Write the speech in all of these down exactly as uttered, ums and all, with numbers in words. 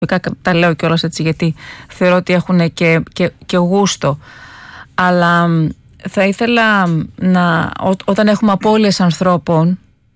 Τα λέω κιόλας έτσι γιατί θεωρώ ότι έχουν και, και, και γούστο. Αλλά θα ήθελα να, ό, όταν έχουμε απώλειες ανθρώπων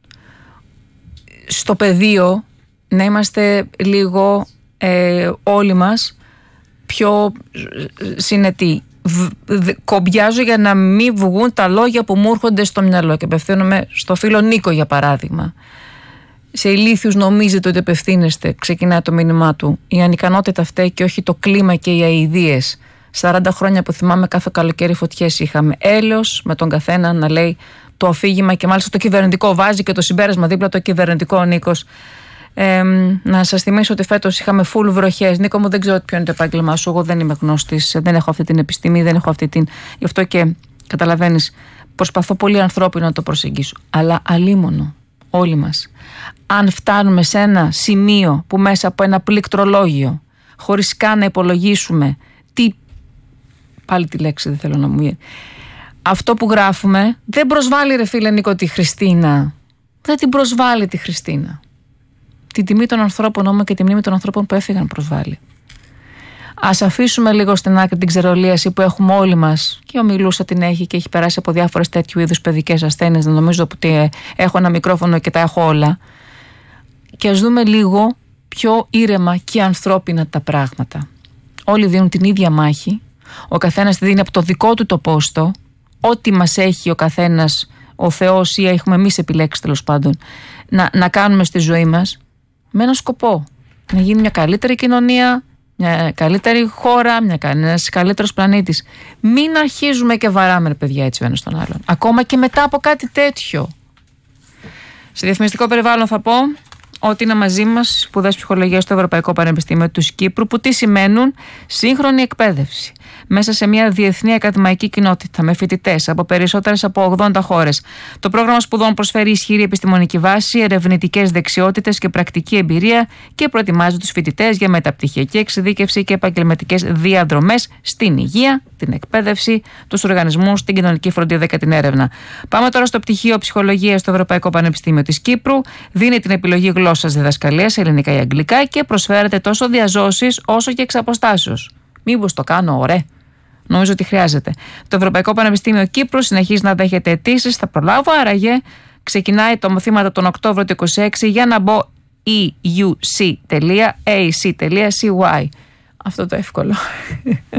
στο πεδίο, να είμαστε λίγο ε, όλοι μας πιο συνετοί. Κομπιάζω για να μην βγουν τα λόγια που μου έρχονται στο μυαλό και απευθύνομαι στο φίλο Νίκο για παράδειγμα. Σε ηλίθιους νομίζετε ότι απευθύνεστε, ξεκινάει το μήνυμά του. Η ανικανότητα φταίει και όχι το κλίμα και οι αηδίες. σαράντα χρόνια που θυμάμαι κάθε καλοκαίρι φωτιές είχαμε. Έλεος με τον καθένα να λέει το αφήγημα και μάλιστα το κυβερνητικό βάζει και το συμπέρασμα δίπλα το κυβερνητικό ο Νίκος. Ε, να σας θυμίσω ότι φέτος είχαμε full βροχές. Νίκο μου, δεν ξέρω ποιο είναι το επάγγελμά σου. Εγώ δεν είμαι γνώστης, δεν έχω αυτή την επιστήμη, δεν έχω αυτή την. Γι' αυτό και καταλαβαίνεις, προσπαθώ πολύ ανθρώπινα να το προσεγγίσω. Αλλά αλίμονο, όλοι μας. Αν φτάνουμε σε ένα σημείο που μέσα από ένα πληκτρολόγιο, χωρίς καν να υπολογίσουμε τι. Πάλι τη λέξη δεν θέλω να μου βγει. Αυτό που γράφουμε δεν προσβάλλει, ρε φίλε Νίκο, τη Χριστίνα. Δεν την προσβάλλει τη Χριστίνα. Την τιμή των ανθρώπων όμως και τη μνήμη των ανθρώπων που έφυγαν προσβάλλει. Ας αφήσουμε λίγο στην άκρη την ξερολίαση που έχουμε όλοι μας, και ο Μιλούσα την έχει και έχει περάσει από διάφορες τέτοιου είδους παιδικές ασθένειες. Να νομίζω ότι έχω ένα μικρόφωνο και τα έχω όλα. Και ας δούμε λίγο πιο ήρεμα και ανθρώπινα τα πράγματα. Όλοι δίνουν την ίδια μάχη. Ο καθένας τη δίνει από το δικό του το πόστο. Ό,τι μας έχει ο καθένας, ο Θεός ή έχουμε εμείς επιλέξει τέλος πάντων, να, να κάνουμε στη ζωή μας με ένα σκοπό. Να γίνει μια καλύτερη κοινωνία, μια καλύτερη χώρα, μια, ένας καλύτερος πλανήτης. Μην αρχίζουμε και βαράμε, ρε παιδιά, έτσι ο ένας τον άλλον. Ακόμα και μετά από κάτι τέτοιο. Σε διαφημιστικό περιβάλλον θα πω ότι είναι μαζί μας σπουδές ψυχολογίας στο Ευρωπαϊκό Πανεπιστήμιο της Κύπρου, που τι σημαίνουν σύγχρονη εκπαίδευση μέσα σε μια διεθνή ακαδημαϊκή κοινότητα με φοιτητές από περισσότερες από ογδόντα χώρες. Το πρόγραμμα σπουδών προσφέρει ισχυρή επιστημονική βάση, ερευνητικές δεξιότητες και πρακτική εμπειρία και προετοιμάζει τους φοιτητές για μεταπτυχιακή εξειδίκευση και επαγγελματικές διαδρομές στην υγεία, την εκπαίδευση, τους οργανισμούς, την κοινωνική φροντίδα και την έρευνα. Πάμε τώρα στο πτυχίο ψυχολογίας στο Ευρωπαϊκό Πανεπιστήμιο της Κύπρου. Δίνει την επιλογή γλώσσας διδασκαλίας, ελληνικά ή αγγλικά, και προσφέρεται τόσο διαζώσεις όσο και εξ αποστάσεως. Μήπως το κάνω ωραία? Νομίζω ότι χρειάζεται. Το Ευρωπαϊκό Πανεπιστήμιο Κύπρου συνεχίζει να δέχεται αιτήσεις. Θα προλάβω, άραγε ξεκινάει το μαθήματα τον Οκτώβριο του είκοσι έξι. Για να μπω ι γιου σι τελεία έι σι τελεία σι γουάι. Αυτό το εύκολο.